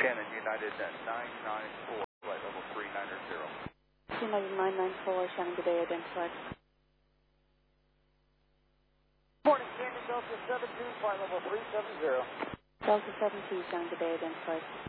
Cannon United 994, flight level 390. United 994, Shannon, good day, identified. Morning, Canyon Delta 72, flight level 370. Delta 72, Shannon, good day, identified.